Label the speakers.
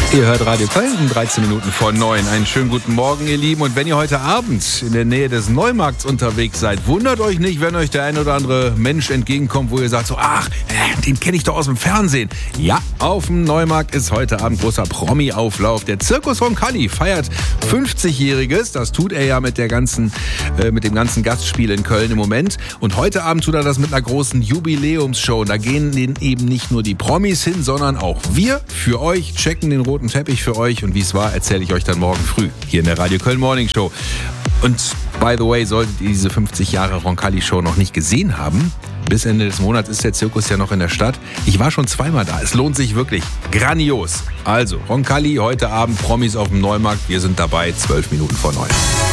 Speaker 1: Ihr hört Radio Köln um 13 Minuten vor 9. Einen schönen guten Morgen, ihr Lieben. Und wenn ihr heute Abend in der Nähe des Neumarkts unterwegs seid, wundert euch nicht, wenn euch der ein oder andere Mensch entgegenkommt, wo ihr sagt so, den kenne ich doch aus dem Fernsehen. Ja, auf dem Neumarkt ist heute Abend großer Promi-Auflauf. Der Zirkus Roncalli feiert 50-Jähriges. Das tut er ja mit dem ganzen Gastspiel in Köln im Moment. Und heute Abend tut er das mit einer großen Jubiläumsshow. Da gehen eben nicht nur die Promis hin, sondern auch wir für euch, checken den roten Teppich für euch. Und wie es war, erzähle ich euch dann morgen früh hier in der Radio Köln Morning Show. Und by the way, solltet ihr diese 50 Jahre Roncalli Show noch nicht gesehen haben, bis Ende des Monats ist der Zirkus ja noch in der Stadt. Ich war schon zweimal da. Es lohnt sich wirklich. Grandios. Also, Roncalli heute Abend, Promis auf dem Neumarkt. Wir sind dabei, 12 Minuten vor 9.